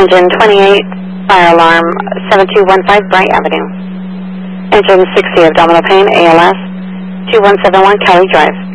Engine 28, fire alarm 7215 Bright Avenue. Engine 60 abdominal pain, ALS, 2171 Kelly Drive.